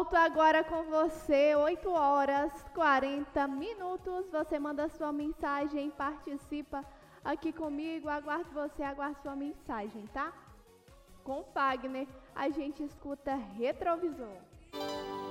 Volto agora com você, 8h40. Você manda sua mensagem, participa aqui comigo. Aguardo você, aguardo sua mensagem, tá? Com Fagner, a gente escuta Retrovisor.